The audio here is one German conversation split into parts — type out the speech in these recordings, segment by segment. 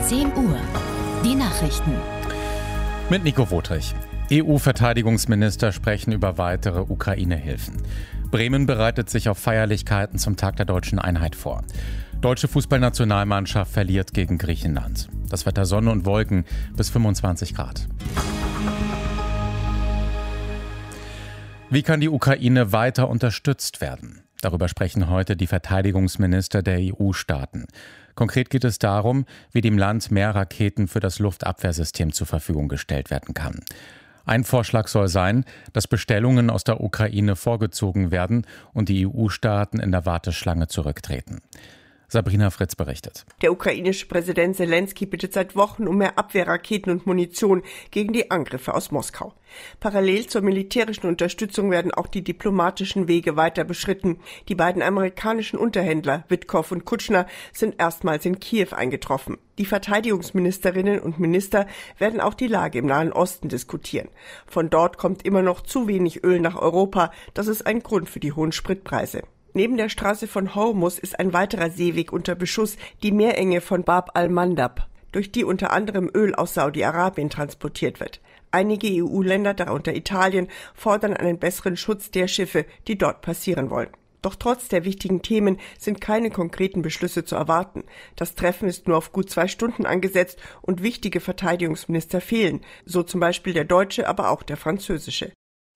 10 Uhr. Die Nachrichten. Mit Nico Wotrich. EU-Verteidigungsminister sprechen über weitere Ukraine-Hilfen. Bremen bereitet sich auf Feierlichkeiten zum Tag der deutschen Einheit vor. Deutsche Fußballnationalmannschaft verliert gegen Griechenland. Das Wetter Sonne und Wolken bis 25 Grad. Wie kann die Ukraine weiter unterstützt werden? Darüber sprechen heute die Verteidigungsminister der EU-Staaten. Konkret geht es darum, wie dem Land mehr Raketen für das Luftabwehrsystem zur Verfügung gestellt werden kann. Ein Vorschlag soll sein, dass Bestellungen aus der Ukraine vorgezogen werden und die EU-Staaten in der Warteschlange zurücktreten. Sabrina Fritz berichtet. Der ukrainische Präsident Selenskyj bittet seit Wochen um mehr Abwehrraketen und Munition gegen die Angriffe aus Moskau. Parallel zur militärischen Unterstützung werden auch die diplomatischen Wege weiter beschritten. Die beiden amerikanischen Unterhändler Witkow und Kutschner sind erstmals in Kiew eingetroffen. Die Verteidigungsministerinnen und Minister werden auch die Lage im Nahen Osten diskutieren. Von dort kommt immer noch zu wenig Öl nach Europa. Das ist ein Grund für die hohen Spritpreise. Neben der Straße von Hormuz ist ein weiterer Seeweg unter Beschuss, die Meerenge von Bab al-Mandab, durch die unter anderem Öl aus Saudi-Arabien transportiert wird. Einige EU-Länder, darunter Italien, fordern einen besseren Schutz der Schiffe, die dort passieren wollen. Doch trotz der wichtigen Themen sind keine konkreten Beschlüsse zu erwarten. Das Treffen ist nur auf gut 2 Stunden angesetzt und wichtige Verteidigungsminister fehlen, so zum Beispiel der deutsche, aber auch der französische.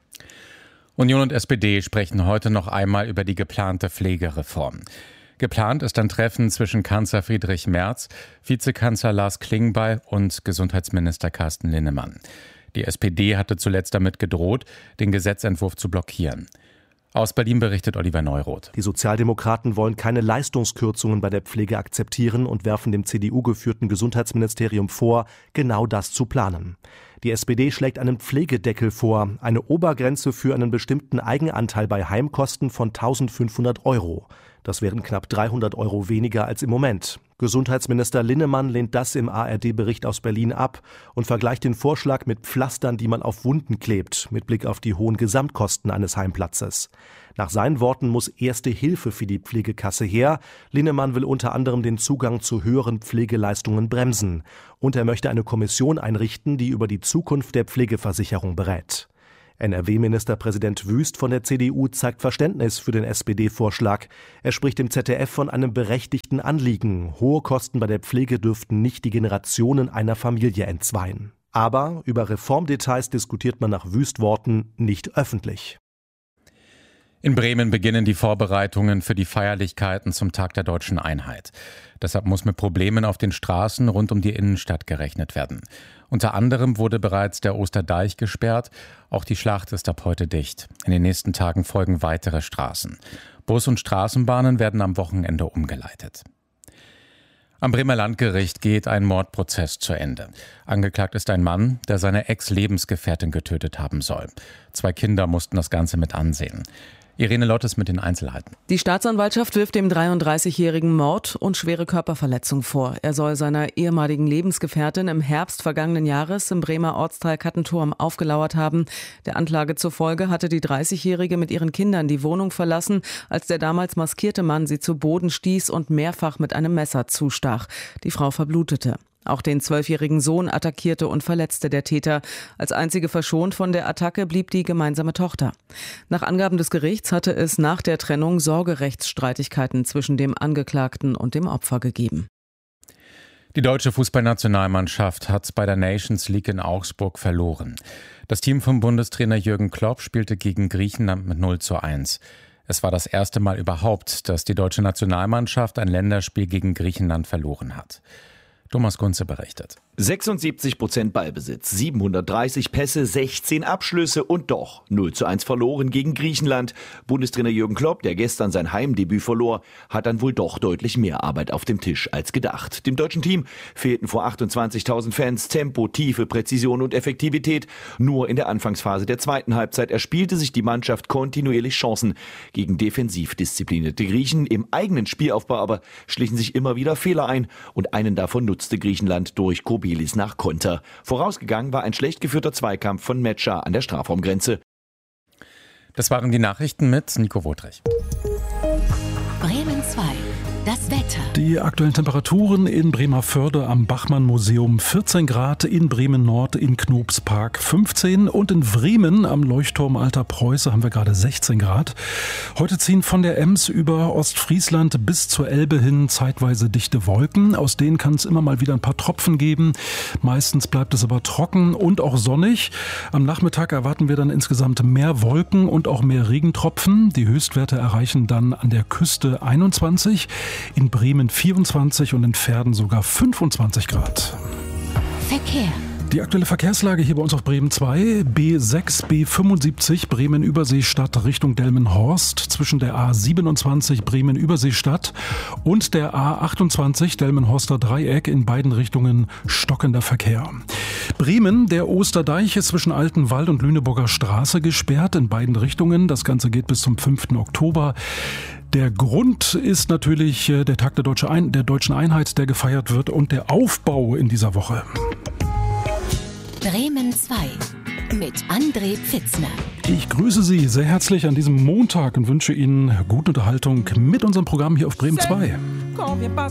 Union und SPD sprechen heute noch einmal über die geplante Pflegereform. Geplant ist ein Treffen zwischen Kanzler Friedrich Merz, Vizekanzler Lars Klingbeil und Gesundheitsminister Carsten Linnemann. Die SPD hatte zuletzt damit gedroht, den Gesetzentwurf zu blockieren. Aus Berlin berichtet Oliver Neuroth. Die Sozialdemokraten wollen keine Leistungskürzungen bei der Pflege akzeptieren und werfen dem CDU-geführten Gesundheitsministerium vor, genau das zu planen. Die SPD schlägt einen Pflegedeckel vor, eine Obergrenze für einen bestimmten Eigenanteil bei Heimkosten von 1.500 €. Das wären knapp 300 € weniger als im Moment. Gesundheitsminister Linnemann lehnt das im ARD-Bericht aus Berlin ab und vergleicht den Vorschlag mit Pflastern, die man auf Wunden klebt, mit Blick auf die hohen Gesamtkosten eines Heimplatzes. Nach seinen Worten muss erste Hilfe für die Pflegekasse her. Linnemann will unter anderem den Zugang zu höheren Pflegeleistungen bremsen. Und er möchte eine Kommission einrichten, die über die Zukunft der Pflegeversicherung berät. NRW-Ministerpräsident Wüst von der CDU zeigt Verständnis für den SPD-Vorschlag. Er spricht im ZDF von einem berechtigten Anliegen. Hohe Kosten bei der Pflege dürften nicht die Generationen einer Familie entzweien. Aber über Reformdetails diskutiert man nach Wüst-Worten nicht öffentlich. In Bremen beginnen die Vorbereitungen für die Feierlichkeiten zum Tag der deutschen Einheit. Deshalb muss mit Problemen auf den Straßen rund um die Innenstadt gerechnet werden. Unter anderem wurde bereits der Osterdeich gesperrt. Auch die Schlacht ist ab heute dicht. In den nächsten Tagen folgen weitere Straßen. Bus- und Straßenbahnen werden am Wochenende umgeleitet. Am Bremer Landgericht geht ein Mordprozess zu Ende. Angeklagt ist ein Mann, der seine Ex-Lebensgefährtin getötet haben soll. 2 Kinder mussten das Ganze mit ansehen. Irene Lottes mit den Einzelheiten. Die Staatsanwaltschaft wirft dem 33-jährigen Mord und schwere Körperverletzung vor. Er soll seiner ehemaligen Lebensgefährtin im Herbst vergangenen Jahres im Bremer Ortsteil Kattenturm aufgelauert haben. Der Anklage zufolge hatte die 30-jährige mit ihren Kindern die Wohnung verlassen, als der damals maskierte Mann sie zu Boden stieß und mehrfach mit einem Messer zustach. Die Frau verblutete. Auch den 12-jährigen Sohn attackierte und verletzte der Täter. Als einzige verschont von der Attacke blieb die gemeinsame Tochter. Nach Angaben des Gerichts hatte es nach der Trennung Sorgerechtsstreitigkeiten zwischen dem Angeklagten und dem Opfer gegeben. Die deutsche Fußballnationalmannschaft hat bei der Nations League in Augsburg verloren. Das Team von Bundestrainer Jürgen Klopp spielte gegen Griechenland mit 0:1. Es war das erste Mal überhaupt, dass die deutsche Nationalmannschaft ein Länderspiel gegen Griechenland verloren hat. Thomas Kunze berichtet. 76% Ballbesitz, 730 Pässe, 16 Abschlüsse und doch 0:1 verloren gegen Griechenland. Bundestrainer Jürgen Klopp, der gestern sein Heimdebüt verlor, hat dann wohl doch deutlich mehr Arbeit auf dem Tisch als gedacht. Dem deutschen Team fehlten vor 28.000 Fans Tempo, Tiefe, Präzision und Effektivität. Nur in der Anfangsphase der zweiten Halbzeit erspielte sich die Mannschaft kontinuierlich Chancen gegen defensiv disziplinierte Griechen. Im eigenen Spielaufbau aber schlichen sich immer wieder Fehler ein und einen davon nutzte Griechenland durch Kobelis nach Konter. Vorausgegangen war ein schlecht geführter Zweikampf von Metscher an der Strafraumgrenze. Das waren die Nachrichten mit Nico Wotrich. Bremen 2. Das Wetter. Die aktuellen Temperaturen in Bremervörde am Bachmann-Museum 14 Grad, in Bremen-Nord in Knobspark 15 und in Bremen am Leuchtturm Alter Preuße haben wir gerade 16 Grad. Heute ziehen von der Ems über Ostfriesland bis zur Elbe hin zeitweise dichte Wolken. Aus denen kann es immer mal wieder ein paar Tropfen geben. Meistens bleibt es aber trocken und auch sonnig. Am Nachmittag erwarten wir dann insgesamt mehr Wolken und auch mehr Regentropfen. Die Höchstwerte erreichen dann an der Küste 21. In Bremen 24 und in Verden sogar 25 Grad. Verkehr. Die aktuelle Verkehrslage hier bei uns auf Bremen 2, B6, B75, Bremen-Überseestadt Richtung Delmenhorst, zwischen der A27 Bremen-Überseestadt und der A28 Delmenhorster Dreieck, in beiden Richtungen stockender Verkehr. Bremen, der Osterdeich ist zwischen Altenwald und Lüneburger Straße gesperrt, in beiden Richtungen. Das Ganze geht bis zum 5. Oktober. Der Grund ist natürlich der Tag der Deutschen Einheit, der gefeiert wird, und der Aufbau in dieser Woche. Bremen 2 mit André Pfitzner. Ich grüße Sie sehr herzlich an diesem Montag und wünsche Ihnen gute Unterhaltung mit unserem Programm hier auf Bremen 2.